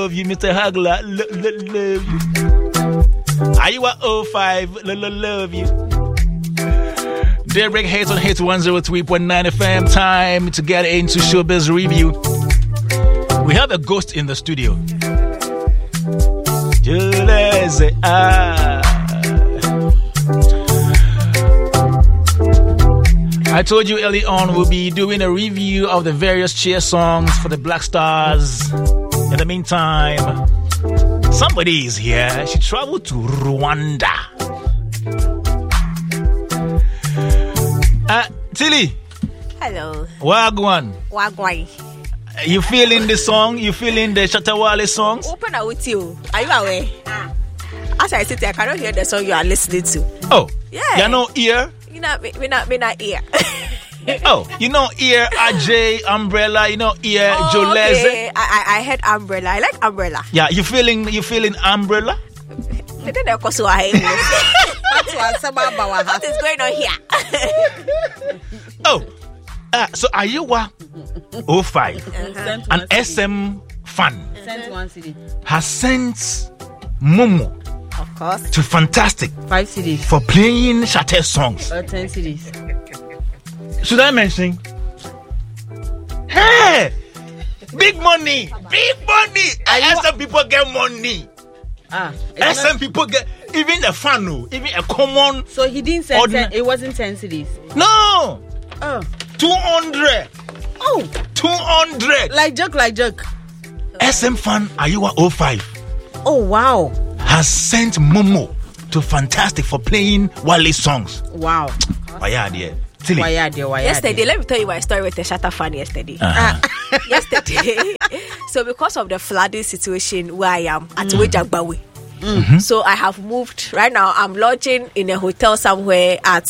Love you, Mr. Hagler. Love you. Are you at 05? Love you. Daybreak Hits on Hits 103.9 FM. Time to get into Showbiz Review. We have a ghost in the studio. I told you early on we'll be doing a review of the various cheer songs for the Black Stars. In the meantime, somebody is here. She traveled to Rwanda. Tilly. Hello. Wagwan. You feeling the song? You feeling the Shatta Wale songs? Open out with you. Are you aware? As I sit here, I cannot hear the song you are listening to. Oh. Yeah. You know ear? We not ear. Oh, you know ear, AJ, Umbrella, you know ear, Jolese. Okay. I heard Umbrella. I like Umbrella. Yeah, you feeling Umbrella? What is going on here? Oh, so Ayewa 05, an SM fan, has sent Momo, of course, to Fantastic 5 CDs for playing Shatta songs. 10 CDs. Should I mention? Hey, big money. SM people get money. SM people get even a fan, even a common. So he didn't say 10, it wasn't 10 CDs. No. Oh. 200. Oh. 200. Like joke. SM fan Ayewa 05. Oh wow. Has sent Momo to Fantastic for playing Wale songs. Wow. Why there? Yesterday, let me tell you my story with the Shatta fan yesterday. Yesterday. So because of the flooding situation where I am at Wejagbawe. So I have moved. Right now I'm lodging in a hotel somewhere at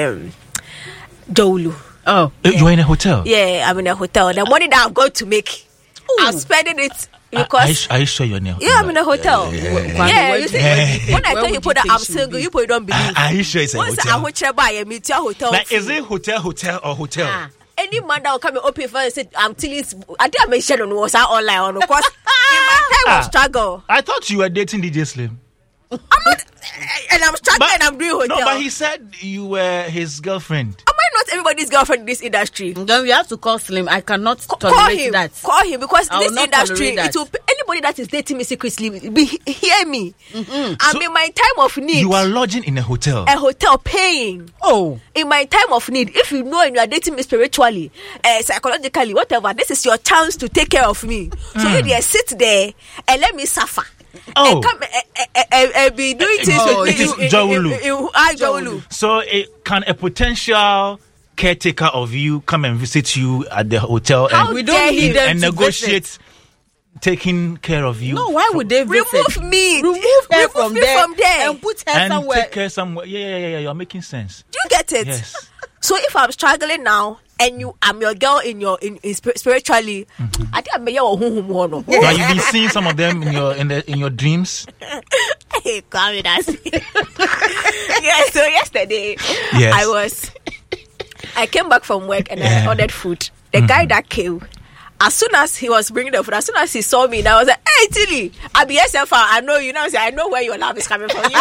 Jowulu. Oh. You're in a hotel? Yeah, I'm in a hotel. The money that I'm going to make, I'm spending it because... Are you sure you're in a hotel? Yeah, I'm in a hotel. Yeah, you see, when I tell you that I'm single, you probably don't believe. Are you sure it's a hotel? Meet your hotel. Like, is it hotel or hotel? Any man that will come and open for and say, I'm telling you, I didn't mention on was online, of course. In my time of struggle. I thought you were dating DJ Slim. I'm not, and I'm struggling and I'm doing hotel. No, but he said you were his girlfriend. Am I not everybody's girlfriend in this industry? Then we have to call Slim. I cannot tolerate that. Call him because in this industry, it will, anybody that is dating me secretly, hear me. I'm in my time of need. You are lodging in a hotel. A hotel paying. Oh. In my time of need, if you know and you are dating me spiritually, psychologically, whatever, this is your chance to take care of me. So you sit there and let me suffer. Oh. And come and be doing things with me. Jowulu. So can a potential caretaker of you come and visit you at the hotel and negotiate taking care of you? No, why would they visit? Remove me from there and put her and somewhere. Take her somewhere. Yeah. You're making sense. Do you get it? Yes. So if I'm struggling now and I'm your girl in spiritually, I think I'm your home. Yeah, you've been seeing some of them in your dreams. Hey, come with us. Yeah. So yesterday, I came back from work and I ordered food. The guy that came, as soon as he was bringing the food, as soon as he saw me, I was like, "Hey, Tilly, I'll be SFR. I know you now. I know where your love is coming from."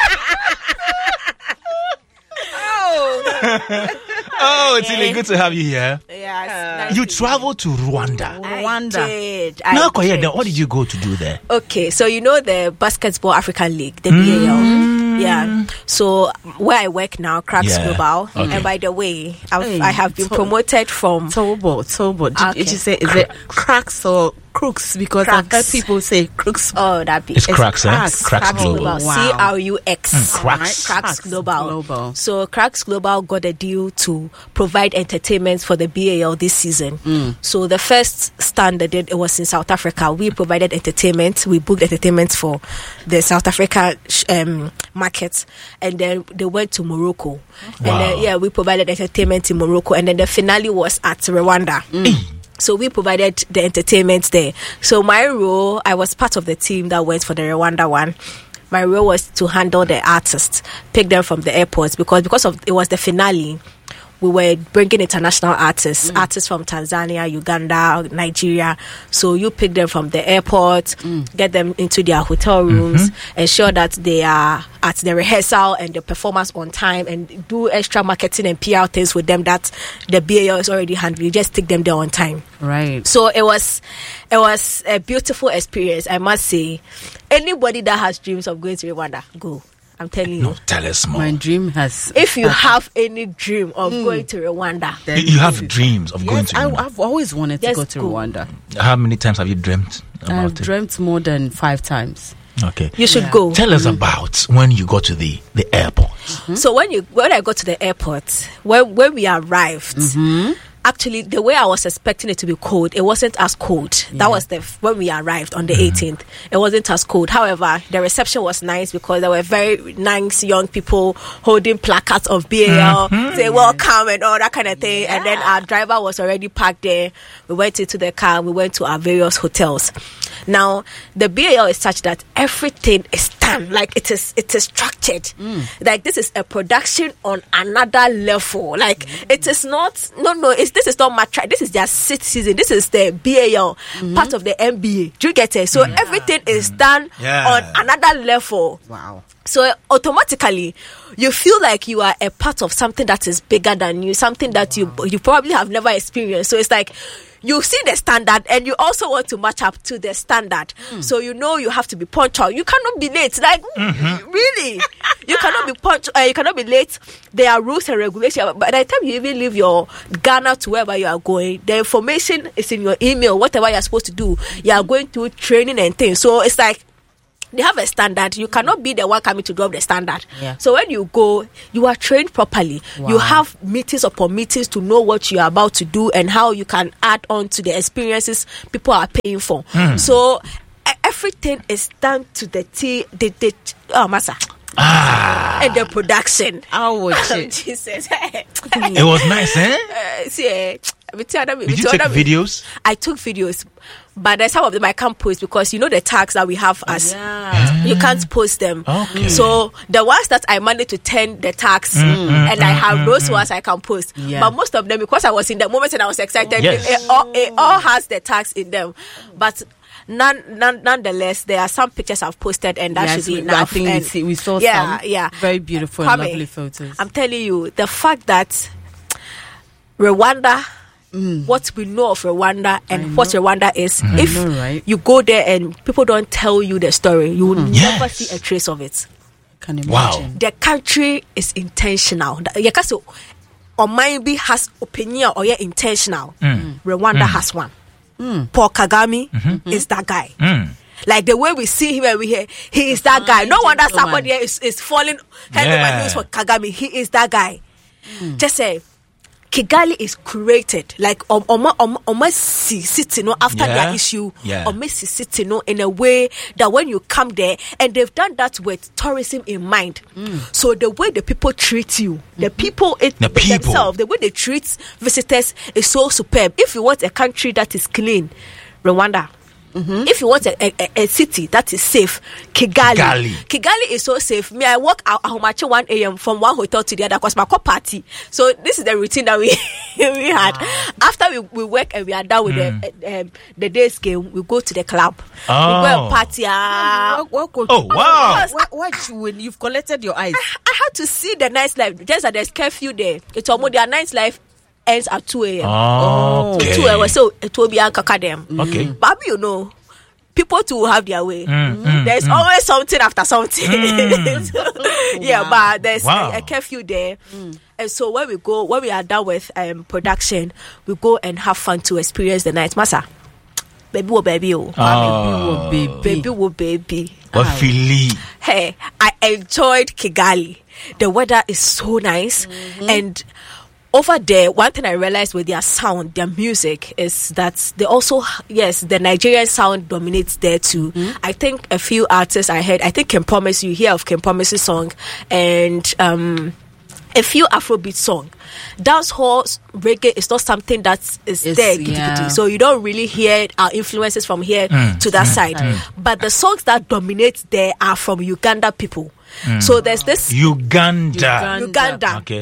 Oh, Tilly, good to have you here. Yes. You traveled to Rwanda. I did. What did you go to do there? Okay, so you know the Basketball African League, the BAL. Yeah. So where I work now, Cracks Global. Okay. And by the way, I have been promoted from Tobo. Did you say is it Cracks or Crooks? Because I've heard people say Crooks. Oh, it's Cracks, Cracks Global. Wow. CRUX. Cracks Global. So Cracks Global got a deal to provide entertainment for the BAL this season. So the first stand they did, it was in South Africa. We provided entertainment. We booked entertainment for the South Africa market, and then they went to Morocco. Wow. And then, we provided entertainment in Morocco, and then the finale was at Rwanda. So we provided the entertainment there. So my role, I was part of the team that went for the Rwanda one. My role was to handle the artists, pick them from the airports because of it was the finale. we were bringing international artists from Tanzania, Uganda, Nigeria. So you pick them from the airport, get them into their hotel rooms, ensure that they are at the rehearsal and the performance on time, and do extra marketing and PR things with them that the BAL is already handling. You just take them there on time. Right. So it was a beautiful experience, I must say. Anybody that has dreams of going to Rwanda, go. I'm telling you. No, tell us more. My dream has... If you have any dream of going to Rwanda... You have dreams of going to Rwanda? I've always wanted to go to Rwanda. How many times have you dreamt about I've dreamt more than 5 times. Okay. You should go. Tell us about when you got to the airport. So when I got to the airport, when we arrived... Actually, the way I was expecting it to be cold, it wasn't as cold. That was when we arrived on the 18th. It wasn't as cold. However, the reception was nice because there were very nice young people holding placards of BAL, saying welcome and all that kind of thing. And then our driver was already parked there. We went into the car. We went to our various hotels. Now, the BAL is such that everything is done. Like it is structured. Like this is a production on another level. Like it is not. This is not match. This is their 6th season. This is the BAL, part of the NBA. Do you get it? So everything is done on another level. Wow. So automatically, you feel like you are a part of something that is bigger than you, something that you probably have never experienced. So it's like you see the standard and you also want to match up to the standard. So you have to be punctual. You cannot be late. Like really, you cannot be punctual. You cannot be late. There are rules and regulations. By the time you even leave your Ghana to wherever you are going, the information is in your email. Whatever you're supposed to do, you are going through training and things. So it's like they have a standard. You cannot be the one coming to drop the standard. So when you go, you are trained properly. You have meetings upon meetings to know what you are about to do and how you can add on to the experiences people are paying for. So everything is done to the T. Massa. And the production. I'll watch it. Jesus. It was nice, eh? Did you take videos? I took videos, but some of them I can't post because the tags that we have as you can't post them. Okay. So the ones that I managed to turn the tags and I have those ones I can post. But most of them, because I was in the moment and I was excited, it all has the tags in them. But nonetheless, there are some pictures I've posted, and that should be enough. I think we saw some very beautiful and lovely photos. I'm telling you, the fact that Rwanda, what we know of Rwanda and what Rwanda is, if you go there and people don't tell you the story, you will never see a trace of it. Can imagine. Wow. The country is intentional. Yakaso Omaybi has opinion or intentional. Rwanda has one. Paul Kagame is that guy. Like the way we see him and we hear, he is that guy. No wonder somebody is falling head over heels for Kagame. He is that guy. Just say Kigali is created like city after their issue. City in a way that when you come there, and they've done that with tourism in mind. So the way the people treat you, the people themselves, the way they treat visitors is so superb. If you want a country that is clean, Rwanda. If you want a city that is safe, Kigali is so safe. Me, I walk out 1 a.m. from one hotel to the other because my party. So this is the routine that we had. After we work and we are done with the day's game, we go to the club. We go and party. Oh wow! What when you've collected your eyes? I had to see the nightlife. Just that there's curfew there. It's almost their nightlife ends at 2 a.m. Okay. 2 a.m. So it will be them. Okay. But people too have their way. There's always something after something. But there's a curfew there. And so when we are done with production, we go and have fun to experience the night. Massa. Baby. Baby. What feeling? Hey, I enjoyed Kigali. The weather is so nice. And over there, one thing I realized with their sound, their music, is that they also, the Nigerian sound dominates there too. I think a few artists I heard, I think Ken Promise, you hear of Ken Promise's song, and a few Afrobeat song. Dancehall reggae is not something that is there, so you don't really hear our influences from here to that side. But the songs that dominate there are from Uganda people. So there's this Uganda. Uganda. Okay.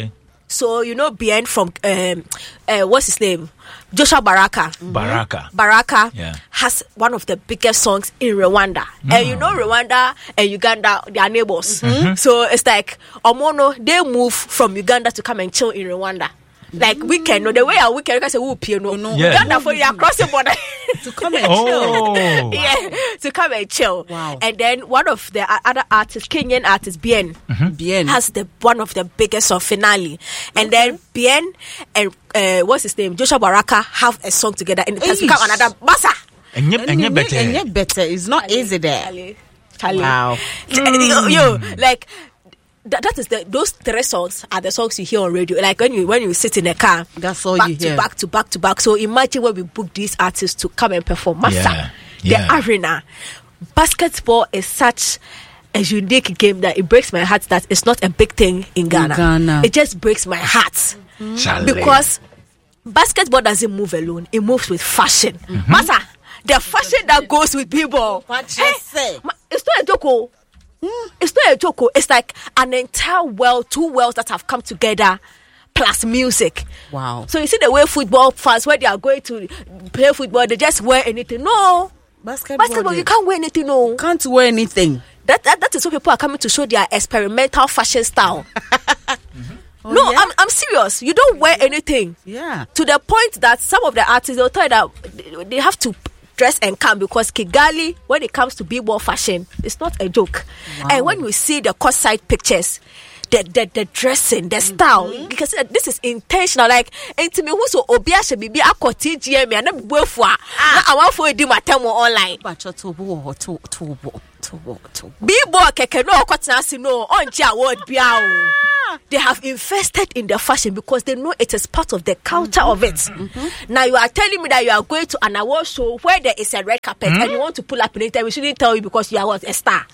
So you know Bien from what's his name? Joshua Baraka. Baraka has one of the biggest songs in Rwanda. And you know Rwanda and Uganda, they are neighbors. So it's like Omono, they move from Uganda to come and chill in Rwanda. Like weekend, the way our weekend can say Uganda for you across the border to come and chill. To come and chill. Wow. And then one of the other artists, Kenyan artist Bien, has one of the biggest of Finale. And then Bien and what's his name, Joshua Baraka have a song together, and it has become another massa. And better. It's not easy there. Wow. Yo, like. That is those 3 songs are the songs you hear on radio. Like when you sit in a car, that's all you hear. Back to back. So imagine when we book these artists to come and perform. The arena. Basketball is such a unique game that it breaks my heart that it's not a big thing in Ghana. It just breaks my heart because basketball doesn't move alone. It moves with fashion. Masa, the fashion that goes with people. What you say? It's not a joke. It's not a joke. It's like an entire world, 2 worlds that have come together, plus music. Wow. So you see the way football fans, where they are going to play football, they just wear anything. No. Basketball, you can't wear anything. No. Can't wear anything. That is what people are coming to show their experimental fashion style. I'm serious. You don't wear anything. Yeah. To the point that some of the artists, they'll tell you that they have to dress and come because Kigali, when it comes to b-ball fashion, it's not a joke. Wow. And when you see the courtside pictures, the dressing, the style, because this is intentional. Like, into me who so obia should be akoti GM and not before. I want for do my time online. But to b-ball keke no kotinasi no onja word biao. They have invested in the fashion because they know it is part of the culture of it. Now you are telling me that you are going to an award show where there is a red carpet and you want to pull up in it, and we shouldn't tell you because you are a star.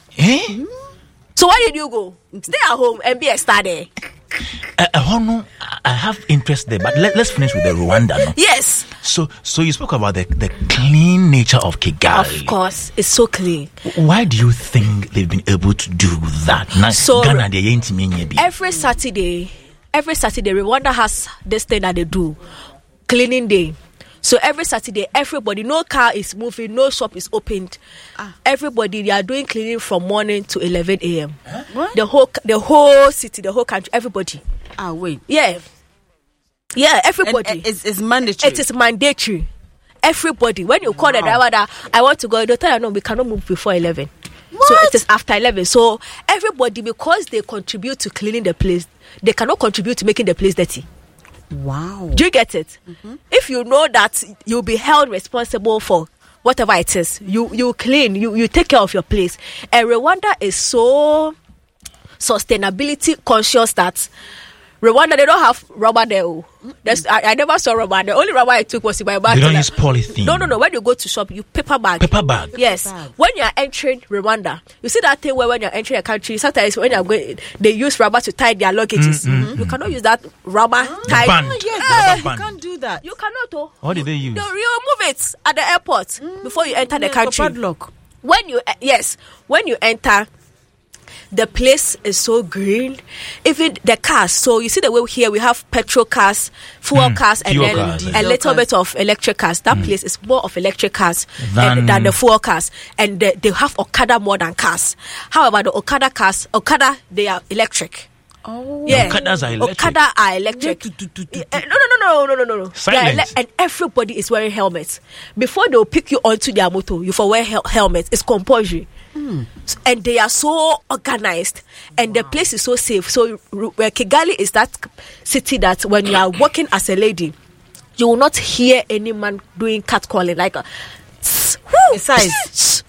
So why did you go? Stay at home and be a star there. I have interest there, but let's finish with the Rwanda. No? Yes. So you spoke about the clean nature of Kigali. Of course, it's so clean. Why do you think they've been able to do that? So Ghana, every Saturday, Rwanda has this thing that they do, cleaning day. So every Saturday, everybody, no car is moving, no shop is opened. Everybody, they are doing cleaning from morning to 11 a.m. What? The whole city, the whole country, everybody. Wait. Yeah, everybody. And it's mandatory. It is mandatory. Everybody. When you call the driver that I want to go, they tell you, no, we cannot move before 11. What? So it is after 11. So everybody, because they contribute to cleaning the place, they cannot contribute to making the place dirty. Wow. Do you get it? If you know that you'll be held responsible for whatever it is, you clean, you take care of your place. And Rwanda is so sustainability conscious that Rwanda, they don't have rubber there. I never saw rubber. The only rubber I took was in my bag. They don't use polythene. No. When you go to shop, you paper bag. Yes. Paper bag. When you are entering Rwanda, you see that thing where when you are entering a country, sometimes when you are going, they use rubber to tie their luggages. You cannot use that rubber tie. Band. Yes, you can't do that. You cannot. Oh. What did they use? They remove it at the airport before you enter the country. Padlock. When you enter, the place is so green. Even the cars. So you see the way here we have petrol cars, fuel cars, and then a little bit of electric cars. That place is more of electric cars than the fuel cars, and they have Okada more than cars. However, the Okada they are electric. Oh, yeah. Okadas are electric. Okada are electric. No. Silent. And everybody is wearing helmets. Before they'll pick you onto their motor, you for wear helmets. It's compulsory. And they are so organized, and the place is so safe. So Kigali is that city that when you are walking as a lady, you will not hear any man doing catcalling like besides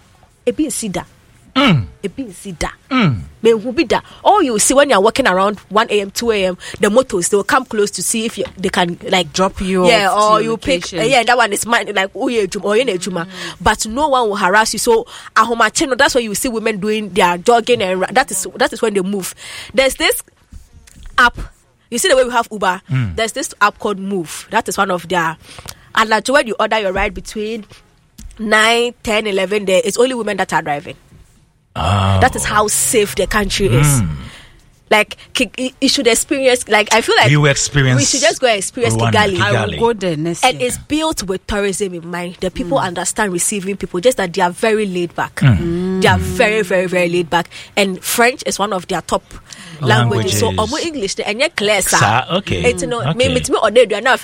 all you see when you are walking around 1 a.m. 2 a.m. the motors, they will come close to see if they can like drop you or you location. pick that one is mine, like but no one will harass you. So that's why you see women doing their jogging, and that is when they move. There's this app, you see the way we have Uber, there's this app called Move. That is one of their, and like when you order your ride between 9, 10, 11 there, it's only women that are driving. That is how safe the country is. Like you should experience. Like I feel like we should just go and experience Kigali. I will go there next year. And it's built with tourism in mind. The people understand receiving people, just that they are very laid back. They are very, very, very laid back. And French is one of their top languages. So English and yet clear. Okay. It's me or they do now.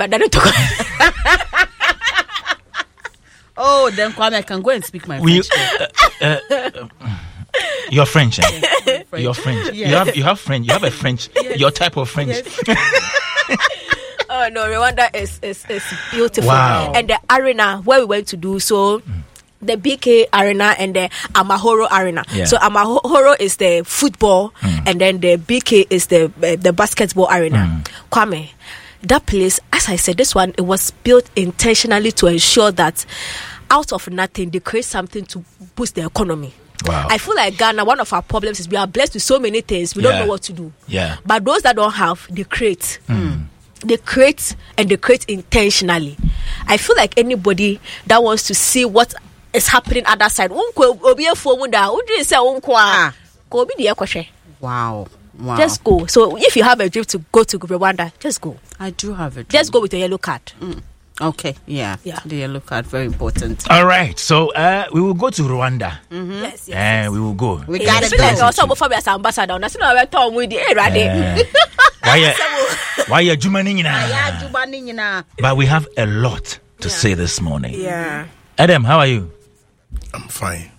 Oh, then Kwame, I can go and speak my French. You're French, eh? French. You're French. Yes. You have French. You have a French. Yes. Your type of French. Yes. Oh no, Rwanda is beautiful. Wow. And the arena where we went to do so. The BK Arena and the Amahoro Arena. Yeah. So Amahoro is the football, and then the BK is the basketball arena. Kwame, that place, as I said, this one, it was built intentionally to ensure that out of nothing they create something to boost the economy. Wow. I feel like Ghana, one of our problems is we are blessed with so many things, we don't know what to do. Yeah. But those that don't have, they create. They create, and they create intentionally. I feel like anybody that wants to see what is happening other side, Wow. Just go. So if you have a dream to go to Rwanda, just go. I do have a dream. Just go with a yellow card. Okay, yeah. The yellow card, very important. All right, so we will go to Rwanda. Yes. And we will go. We got it. Ambassador. Why are But we have a lot to say this morning. Yeah. Adam, how are you? I'm fine.